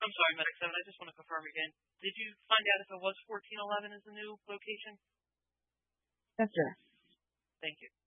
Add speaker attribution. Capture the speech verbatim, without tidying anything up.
Speaker 1: I'm sorry, Medic seven, I just want to confirm again. Did you find out if it was fourteen eleven is the new location?
Speaker 2: Yes, sir.
Speaker 1: Thank you.